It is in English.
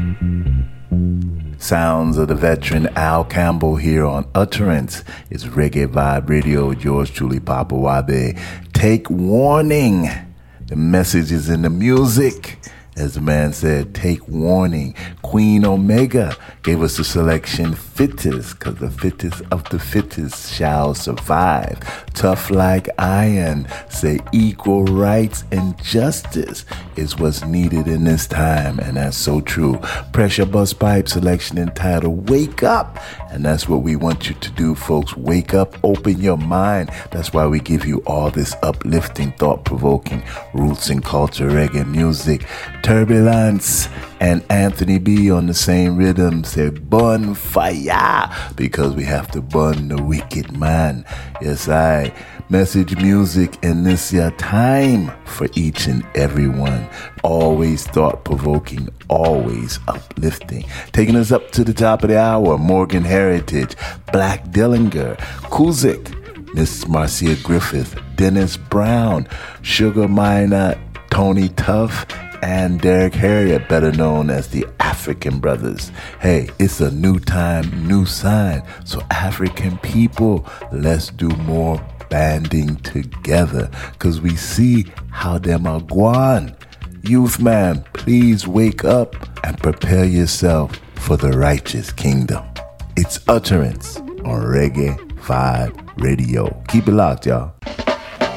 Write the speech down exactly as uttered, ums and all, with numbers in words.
Sounds of the veteran Al Campbell here on Utterance. It's Reggae Vibe Radio with yours truly, Papa Wabe. Take warning. The message is in the music. As the man said, take warning. Queen Omega gave us the selection fittest, because the fittest of the fittest shall survive. Tough like iron, say equal rights and justice is what's needed in this time, and that's so true. Pressure Bus Pipe selection entitled Wake Up, and that's what we want you to do, folks. Wake up, open your mind. That's why we give you all this uplifting, thought-provoking roots and culture reggae music. Turbulence and Anthony B on the same rhythm say burn fire, because we have to burn the wicked man. Yes, I message music in this year time for each and every one. Always thought-provoking, always uplifting. Taking us up to the top of the hour, Morgan Heritage, Black Dillinger, Kuzik, Miss Marcia Griffith, Dennis Brown, Sugar Minor, Tony Tuff, and Derek Harriott, better known as the African Brothers. Hey, it's a new time, new sign. So African people, let's do more banding together, because we see how them are gone. Youth man, please wake up and prepare yourself for the righteous kingdom. It's Utterance on Reggae Vibe Radio. Keep it locked, y'all.